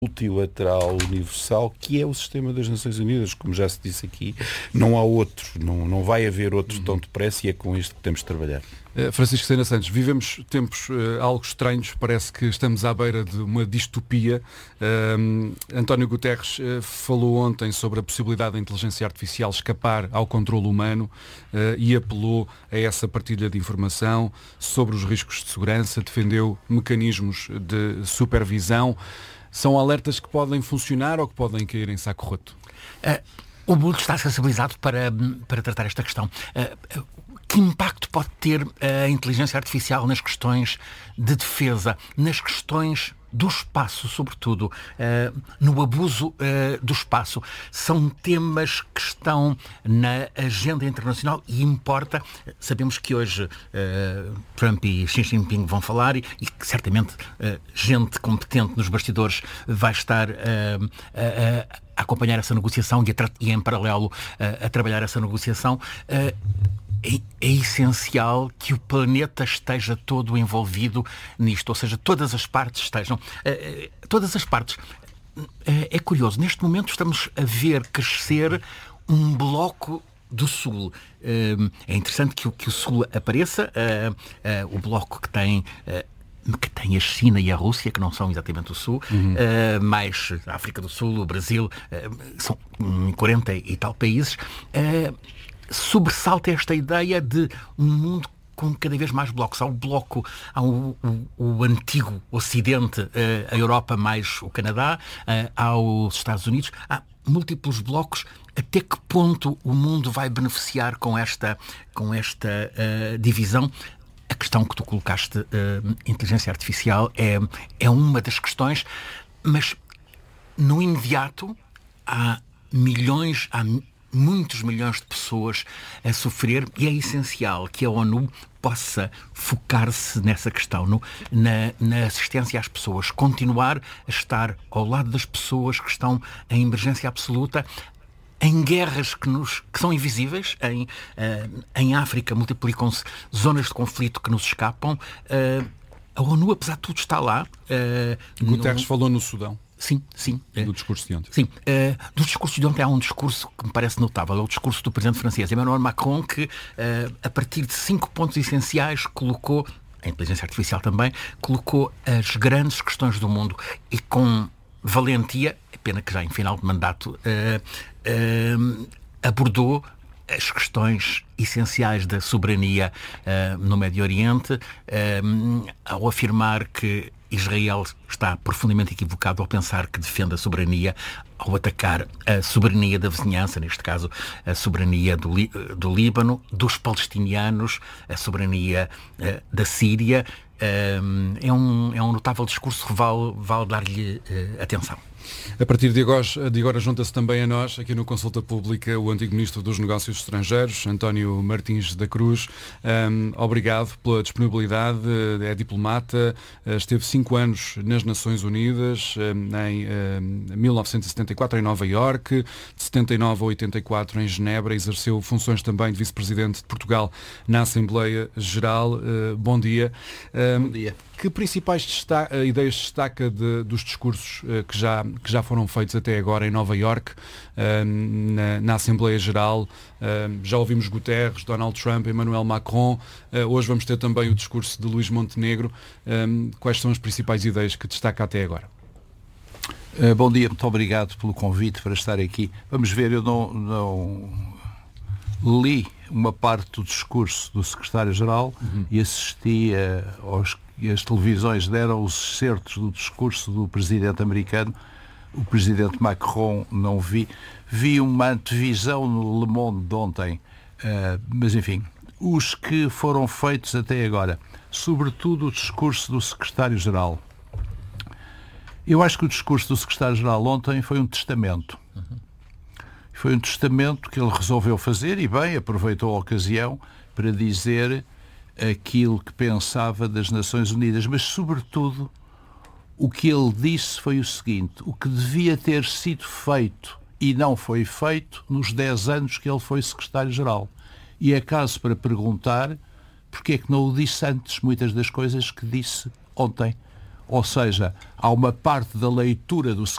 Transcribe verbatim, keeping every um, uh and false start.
multilateral universal que é o sistema das Nações Unidas. Como já se disse aqui, não há outro, não, não vai haver outro tão depressa, e é com isto que temos de trabalhar. Uh, Francisco Sena Santos, vivemos tempos uh, algo estranhos, parece que estamos à beira de uma distopia. Uh, António Guterres uh, falou ontem sobre a possibilidade da inteligência artificial escapar ao controle humano uh, e apelou a essa partilha de informação sobre os riscos de segurança, defendeu mecanismos de supervisão. São alertas que podem funcionar ou que podem cair em saco roto? Uh, o mundo está sensibilizado para, para tratar esta questão. Uh, uh, que impacto pode ter a inteligência artificial nas questões de defesa, nas questões do espaço, sobretudo, uh, no abuso uh, do espaço? São temas que estão na agenda internacional e importa. Sabemos que hoje uh, Trump e Xi Jinping vão falar e, e que certamente uh, gente competente nos bastidores vai estar uh, a, a acompanhar essa negociação e, a tra- e em paralelo uh, a trabalhar essa negociação. Uh, É, é essencial que o planeta esteja todo envolvido nisto, ou seja, todas as partes estejam. Uh, todas as partes. Uh, é curioso, neste momento estamos a ver crescer um bloco do Sul. Uh, é interessante que, que o Sul apareça, uh, uh, o bloco que tem... Uh, que tem a China e a Rússia, que não são exatamente o Sul, uhum. uh, mais a África do Sul, o Brasil, uh, são quarenta e tal países. Uh, sobressalta esta ideia de um mundo com cada vez mais blocos. Há o bloco, há o, o, o antigo Ocidente, a Europa mais o Canadá, há os Estados Unidos, há múltiplos blocos. Até que ponto o mundo vai beneficiar com esta, com esta uh, divisão? A questão que tu colocaste, uh, inteligência artificial, é, é uma das questões, mas no imediato há milhões, há muitos milhões de pessoas a sofrer, e é essencial que a ONU possa focar-se nessa questão, no, na, na assistência às pessoas, continuar a estar ao lado das pessoas que estão em emergência absoluta, em guerras que, nos, que são invisíveis. Em, uh, em África multiplicam-se zonas de conflito que nos escapam. Uh, a ONU, apesar de tudo, está lá. Uh, Guterres no... falou no Sudão. Sim, sim. Do discurso de ontem. Sim. Uh, do discurso de ontem há um discurso que me parece notável. É o discurso do presidente francês, Emmanuel Macron, que, uh, a partir de cinco pontos essenciais, colocou, a inteligência artificial também, colocou as grandes questões do mundo e com valentia, é pena que já em final de mandato, uh, uh, abordou as questões essenciais da soberania uh, no Médio Oriente, uh, ao afirmar que Israel está profundamente equivocado ao pensar que defende a soberania, ao atacar a soberania da vizinhança, neste caso a soberania do, Lí- do Líbano, dos palestinianos, a soberania uh, da Síria. Uh, é, um, é um notável discurso que vale, vale dar-lhe uh, atenção. A partir de agora, de agora junta-se também a nós, aqui no Consulta Pública, o antigo Ministro dos Negócios Estrangeiros, António Martins da Cruz. Um, obrigado pela disponibilidade, é diplomata, esteve cinco anos nas Nações Unidas, em um, mil novecentos e setenta e quatro em Nova Iorque, de setenta e nove a oitenta e quatro em Genebra, exerceu funções também de Vice-Presidente de Portugal na Assembleia Geral. Uh, bom dia. Um, bom dia. Que principais destaca, ideias destaca de, dos discursos uh, que, já, que já foram feitos até agora em Nova Iorque, uh, na, na Assembleia Geral? Uh, já ouvimos Guterres, Donald Trump, Emmanuel Macron. Uh, hoje vamos ter também o discurso de Luís Montenegro. Um, quais são as principais ideias que destaca até agora? Uh, bom dia, muito obrigado pelo convite para estar aqui. Vamos ver, eu não, não li uma parte do discurso do secretário-geral uhum. e assisti uh, aos e as televisões deram os excertos do discurso do presidente americano. O presidente Macron não vi. Vi uma antevisão no Le Monde de ontem. Uh, mas, enfim, os que foram feitos até agora, sobretudo o discurso do secretário-geral. Eu acho que o discurso do secretário-geral ontem foi um testamento. Uhum. Foi um testamento que ele resolveu fazer e, bem, aproveitou a ocasião para dizer aquilo que pensava das Nações Unidas, mas, sobretudo, o que ele disse foi o seguinte: o que devia ter sido feito e não foi feito nos dez anos que ele foi secretário-geral. E é caso para perguntar porque é que não o disse antes, muitas das coisas que disse ontem. Ou seja, há uma parte da leitura do